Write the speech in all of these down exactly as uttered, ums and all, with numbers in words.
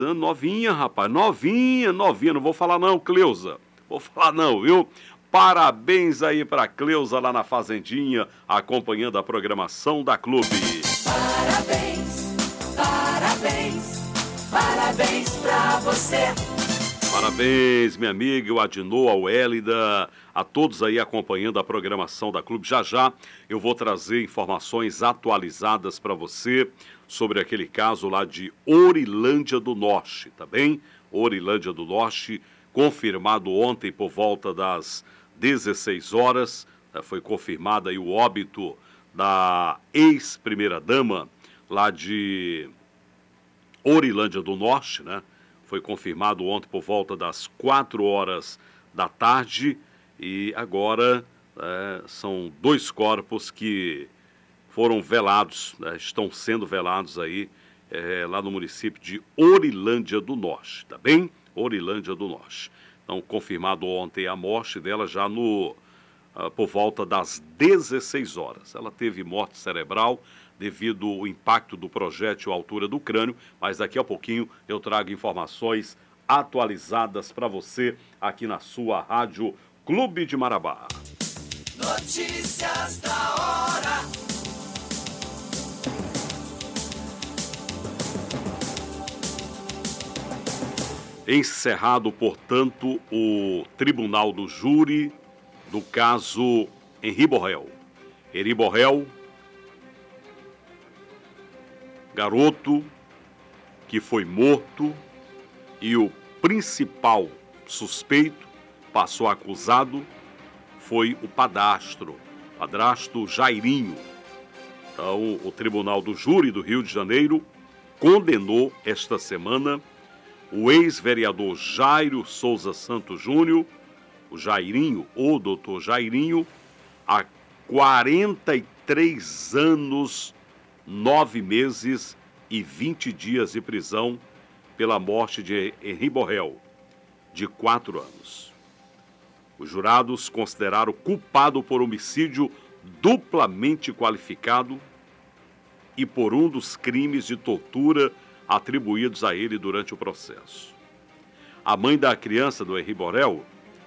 Novinha, rapaz, novinha, novinha, não vou falar não, Cleusa, vou falar não, viu? Parabéns aí pra Cleusa lá na Fazendinha, acompanhando a programação da Clube. Parabéns, parabéns, parabéns pra você. Parabéns, minha amiga, o Adinô, a Wélida, a todos aí acompanhando a programação da Clube. Já já eu vou trazer informações atualizadas para você sobre aquele caso lá de Orilândia do Norte, tá bem? Orilândia do Norte, confirmado ontem por volta das dezesseis horas, né, foi confirmado aí o óbito da ex-primeira-dama lá de Orilândia do Norte, né? Foi confirmado ontem por volta das quatro horas da tarde e agora é, são dois corpos que foram velados, né, estão sendo velados aí é, lá no município de Orilândia do Norte, tá bem? Orilândia do Norte. Então, confirmado ontem a morte dela já no, uh, por volta das dezesseis horas. Ela teve morte cerebral devido ao impacto do projétil à altura do crânio, mas daqui a pouquinho eu trago informações atualizadas para você aqui na sua rádio Clube de Marabá. Notícias da hora. Encerrado, portanto, o tribunal do júri do caso Henri Borrell. Henri Borrell, garoto que foi morto e o principal suspeito, passou acusado, foi o padrasto, padrasto Jairinho. Então, o Tribunal do Júri do Rio de Janeiro condenou esta semana o ex-vereador Jairo Souza Santos Júnior, o Jairinho, o doutor Jairinho, a quarenta e três anos, nove meses e vinte dias de prisão pela morte de Henri Borrell, de quatro anos. Os jurados consideraram culpado por homicídio duplamente qualificado e por um dos crimes de tortura atribuídos a ele durante o processo. A mãe da criança do Henri Borrell,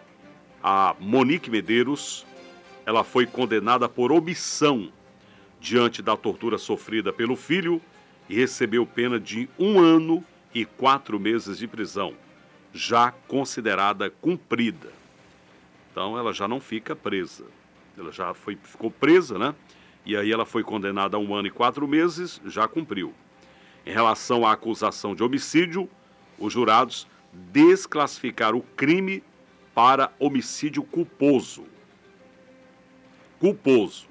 a Monique Medeiros, ela foi condenada por omissão diante da tortura sofrida pelo filho e recebeu pena de um ano e quatro meses de prisão, já considerada cumprida. Então ela já não fica presa. Ela já foi, ficou presa, né? E aí ela foi condenada a um ano e quatro meses, já cumpriu. Em relação à acusação de homicídio, os jurados desclassificaram o crime para homicídio culposo. Culposo,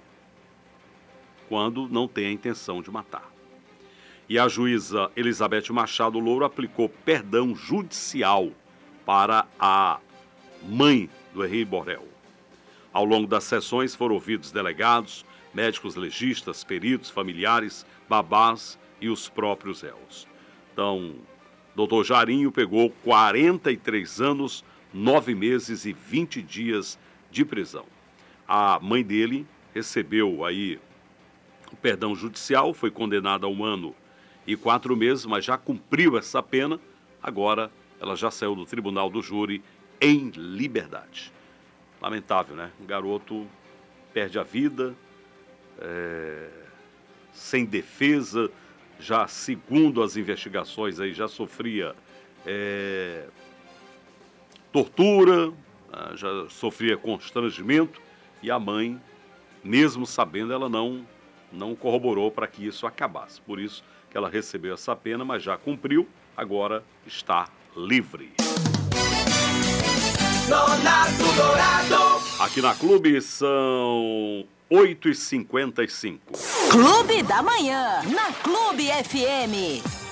quando não tem a intenção de matar. E a juíza Elizabeth Machado Louro aplicou perdão judicial para a mãe do Henri Borrell. Ao longo das sessões foram ouvidos delegados, médicos legistas, peritos, familiares, babás e os próprios réus. Então, doutor Jairinho pegou quarenta e três anos, nove meses e vinte dias de prisão. A mãe dele recebeu aí o perdão judicial, foi condenada a um ano e quatro meses, mas já cumpriu essa pena. Agora ela já saiu do tribunal do júri em liberdade. Lamentável, né? Um garoto perde a vida, é, sem defesa, já segundo as investigações aí já sofria é, tortura, já sofria constrangimento e a mãe, mesmo sabendo, ela não, não corroborou para que isso acabasse. Por isso que ela recebeu essa pena, mas já cumpriu, agora está livre. Donato Dourado. Aqui na Clube são oito e cinquenta e cinco. Clube da Manhã, na Clube F M.